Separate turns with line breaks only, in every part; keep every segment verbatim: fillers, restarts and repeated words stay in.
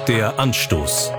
Der Anstoß.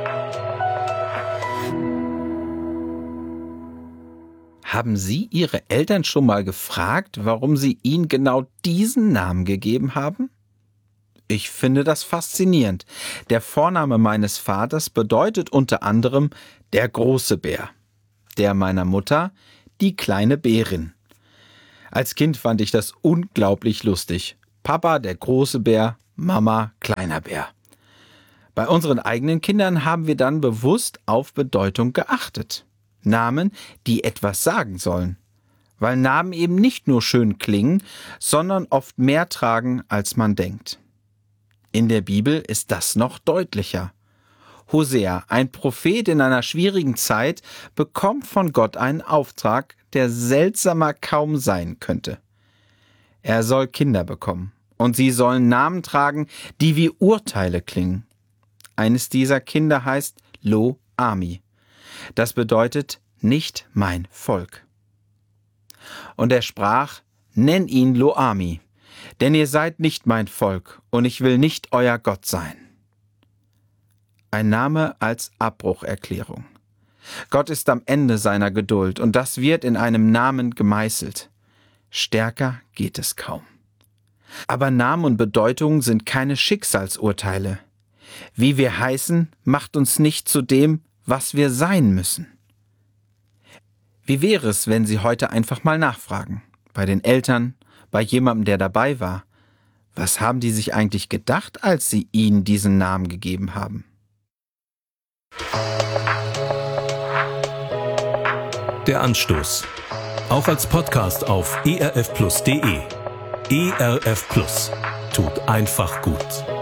Haben Sie Ihre Eltern schon mal gefragt, warum sie Ihnen genau diesen Namen gegeben haben? Ich finde das faszinierend. Der Vorname meines Vaters bedeutet unter anderem der große Bär, der meiner Mutter die kleine Bärin. Als Kind fand ich das unglaublich lustig. Papa der große Bär, Mama kleiner Bär. Bei unseren eigenen Kindern haben wir dann bewusst auf Bedeutung geachtet. Namen, die etwas sagen sollen. Weil Namen eben nicht nur schön klingen, sondern oft mehr tragen, als man denkt. In der Bibel ist das noch deutlicher. Hosea, ein Prophet in einer schwierigen Zeit, bekommt von Gott einen Auftrag, der seltsamer kaum sein könnte. Er soll Kinder bekommen, und sie sollen Namen tragen, die wie Urteile klingen. Eines dieser Kinder heißt Lo-Ami. Das bedeutet nicht mein Volk. Und er sprach, nenn ihn Lo-Ami, denn ihr seid nicht mein Volk und ich will nicht euer Gott sein. Ein Name als Abbrucherklärung. Gott ist am Ende seiner Geduld und das wird in einem Namen gemeißelt. Stärker geht es kaum. Aber Namen und Bedeutungen sind keine Schicksalsurteile. Wie wir heißen, macht uns nicht zu dem, was wir sein müssen. Wie wäre es, wenn Sie heute einfach mal nachfragen? Bei den Eltern, bei jemandem, der dabei war. Was haben die sich eigentlich gedacht, als Sie ihnen diesen Namen gegeben haben?
Der Anstoß. Auch als Podcast auf e r f plus punkt d e. E R F Plus. Tut einfach gut.